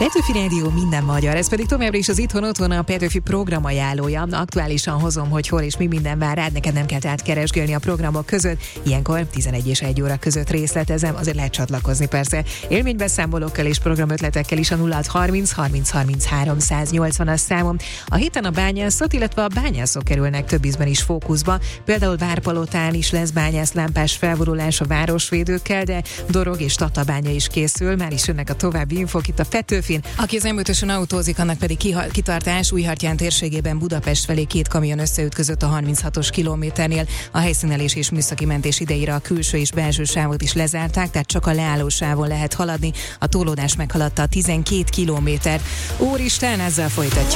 Petőfi Rádió minden magyar, ez pedig továbbra is az Itthon-Otthon a Petőfi programajánlója. Aktuálisan hozom, hogy hol és mi minden vár rád, neked nem kell átkeresgélni a programok között. Ilyenkor 11 és 1 óra között részletezem, azért lehet csatlakozni persze. Élménybeszámolókkal és programötletekkel is a 0630 30 33 180-as számom. A héten a bányászat, illetve a bányászok kerülnek több ízben is fókuszba. Például Várpalotán is lesz bányászlámpás felvonulás a városvédőkkel, de Dorog és Tatabánya is készül, már is jönnek a további infók itt a Petőfin. Aki az M5-ösön autózik, annak pedig kitartás. Újhartyán térségében Budapest felé 2 kamion összeütközött a 36-os kilométernél. A helyszínelés és műszaki mentés idejére a külső és belső sávot is lezárták, tehát csak a leálló sávon lehet haladni. A tolódás meghaladta a 12 kilométert. Úristen, ezzel folytatjuk.